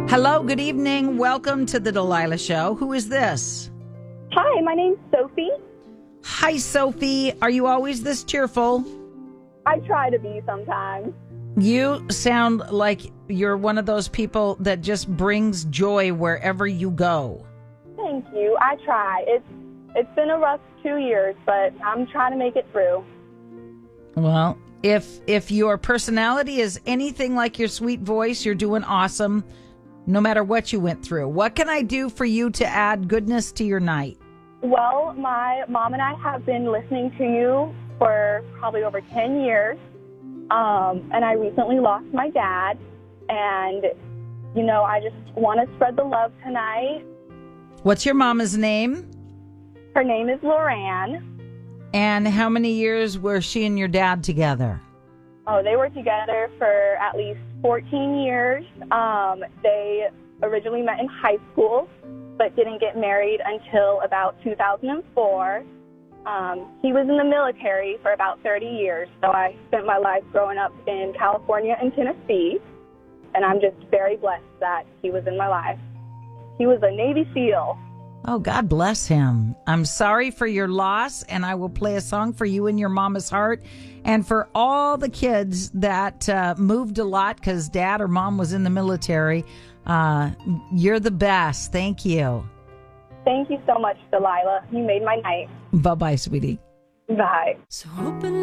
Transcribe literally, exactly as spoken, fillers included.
Hello, good evening. Welcome to the Delilah Show. Who is this? Hi, my name's Sophie. Hi, Sophie. Are you always this cheerful? I try to be sometimes. You sound like you're one of those people that just brings joy wherever you go. Thank you. I try. It's it's been a rough two years, but I'm trying to make it through. Well, if if your personality is anything like your sweet voice, you're doing awesome, no matter what you went through. What can I do for you to add goodness to your night? Well, my mom and I have been listening to you for probably over ten years, um, and I recently lost my dad, and, you know, I just want to spread the love tonight. What's your mama's name? Her name is Loran. And how many years were she and your dad together? Oh, they were together for at least fourteen years. Um, they originally met in high school, but didn't get married until about two thousand four. Um, he was in the military for about thirty years, so I spent my life growing up in California and Tennessee, and I'm just very blessed that he was in my life. He was a Navy SEAL. Oh, God bless him. I'm sorry for your loss, and I will play a song for you in your mama's heart and for all the kids that uh, moved a lot because dad or mom was in the military. Uh, you're the best. Thank you. Thank you so much, Delilah. You made my night. Bye-bye, sweetie. Bye. So open